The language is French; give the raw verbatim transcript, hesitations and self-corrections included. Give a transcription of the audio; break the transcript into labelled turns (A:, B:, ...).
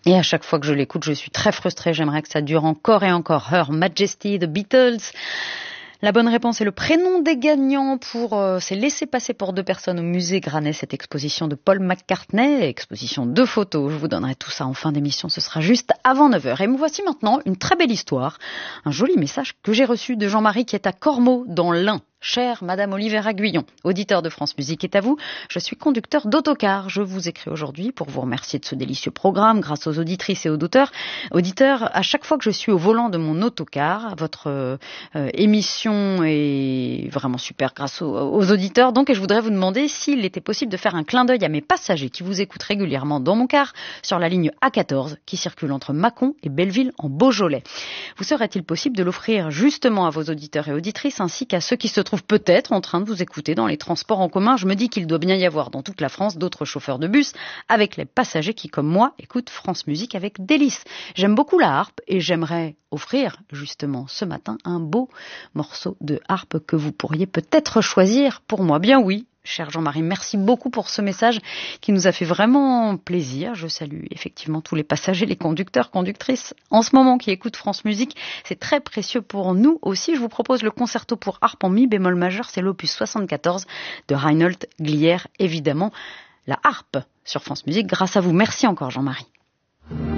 A: Et à chaque fois que je l'écoute, je suis très frustrée. J'aimerais que ça dure encore et encore. Her Majesty, The Beatles. La bonne réponse est le prénom des gagnants pour euh, ces laissés-passer pour deux personnes au musée Granet, cette exposition de Paul McCartney, exposition de photos. Je vous donnerai tout ça en fin d'émission, ce sera juste avant neuf heures. Et me voici maintenant une très belle histoire, un joli message que j'ai reçu de Jean-Marie qui est à Cormeaux dans l'Ain. Chère Madame Olivera Guyon, auditeur de France Musique est à vous. Je suis conducteur d'autocar. Je vous écris aujourd'hui pour vous remercier de ce délicieux programme grâce aux auditrices et aux auditeurs. Auditeurs, à chaque fois que je suis au volant de mon autocar, votre euh, émission est vraiment super grâce aux, aux auditeurs. Donc, et je voudrais vous demander s'il était possible de faire un clin d'œil à mes passagers qui vous écoutent régulièrement dans mon car sur la ligne A quatorze qui circule entre Mâcon et Belleville en Beaujolais. Vous serait-il possible de l'offrir justement à vos auditeurs et auditrices ainsi qu'à ceux qui se trouvent peut-être en train de vous écouter dans les transports en commun? Je me dis qu'il doit bien y avoir dans toute la France d'autres chauffeurs de bus avec les passagers qui, comme moi, écoutent France Musique avec délice. J'aime beaucoup la harpe et j'aimerais offrir justement ce matin un beau morceau de harpe que vous pourriez peut-être choisir pour moi. Bien oui. Cher Jean-Marie, merci beaucoup pour ce message qui nous a fait vraiment plaisir. Je salue effectivement tous les passagers, les conducteurs, conductrices en ce moment qui écoutent France Musique. C'est très précieux pour nous aussi. Je vous propose le concerto pour harpe en mi bémol majeur. C'est l'opus soixante-quatorze de Reinhold Glier, évidemment. La harpe sur France Musique grâce à vous. Merci encore Jean-Marie.